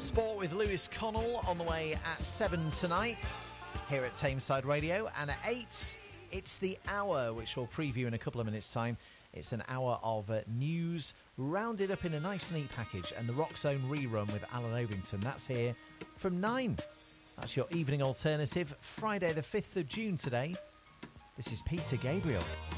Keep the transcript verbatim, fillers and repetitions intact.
Sport with Lewis Connell on the way at seven tonight here at Tameside Radio. And at eight, it's The Hour, which we'll preview in a couple of minutes' time. It's an hour of uh, news rounded up in a nice, neat package. And the Rock Zone rerun with Alan Ovington. That's here from nine. That's your evening alternative. Friday the fifth of June today. This is Peter Gabriel.